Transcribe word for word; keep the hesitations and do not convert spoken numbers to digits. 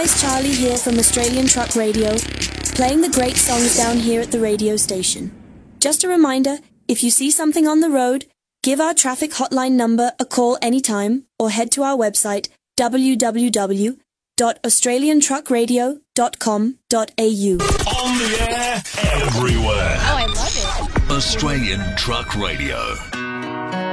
it's Charlie here from Australian Truck Radio, playing the great songs down here at the radio station. Just a reminder, if you see something on the road, give our traffic hotline number a call anytime or head to our website w w w dot australian truck radio dot com dot a u. On the air, everywhere. Oh, I love it. Australian Truck Radio.